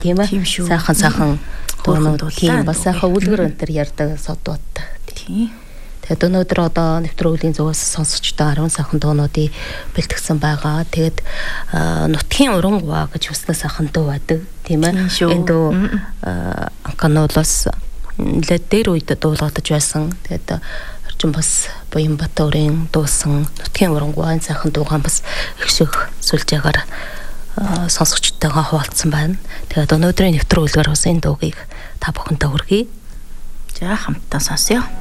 Тийм ээ. Сайхан дуунууд тийм бас сайхан үлгэр өнтер ярьдаг содууд. Тийм. Тэгээд өнөөдөр одоо нэвтрүүлгийн зүгээс сонсогчдоо 10 сайхан дуунуудыг бэлтгэсэн байгаа. Тэгээд нутгийн урангуй гэж хүснэ сайхан дуу байдаг. Тийм ээ. Энэ дуу анхаанулаас нэлээд дээр үед дуулагдаж байсан. Тэгээд орчин бас Буянбатөрийн дуусан нутгийн урангуй сайхан дуугаан бас их шиг сүлжээгээр сонсогчдойгоо хуваалцсан байна. Тэгээд өнөөдрийн нэвтрүүлгээр бас энэ дуугийг та бүхэндээ хүргэе. За хамтдаа сонсъё.